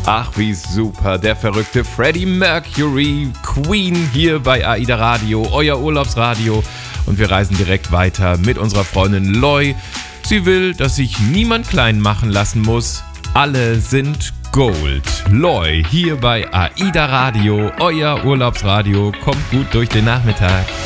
Ach, wie super, der verrückte Freddie Mercury, Queen hier bei AIDA Radio, euer Urlaubsradio. Und wir reisen direkt weiter mit unserer Freundin Loy. Sie will, dass sich niemand klein machen lassen muss. Alle sind Gold. Loy hier bei AIDA Radio, euer Urlaubsradio. Kommt gut durch den Nachmittag.